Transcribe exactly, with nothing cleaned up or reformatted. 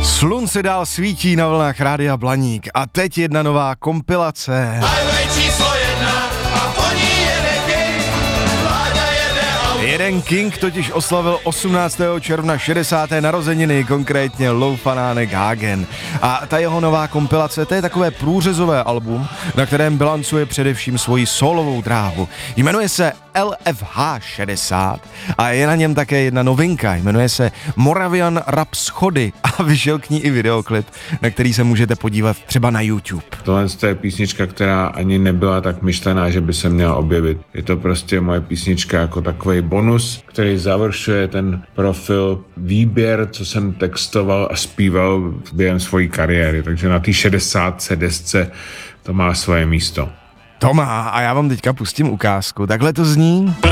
Slunce dál svítí na vlnách Rádia Blaník a teď jedna nová kompilace. Highway číslo jedna a po ní jede King. Vláďa jede auto. Jeden King totiž oslavil osmnáctého června šedesáté narozeniny, konkrétně Lou Fanánek Hagen. A ta jeho nová kompilace, to je takové průřezové album, na kterém bilancuje především svoji solovou dráhu. Jmenuje se L F H šedesát a je na něm také jedna novinka, jmenuje se Moravian Rap Schody a vyšel k ní i videoklip, na který se můžete podívat třeba na YouTube. Tohle je písnička, která ani nebyla tak myšlená, že by se měla objevit. Je to prostě moje písnička jako takový bonus, který završuje ten profil, výběr, co jsem textoval a zpíval během své kariéry, takže na té šedesátce desce to má svoje místo. To má a já vám teďka pustím ukázku, takhle to zní.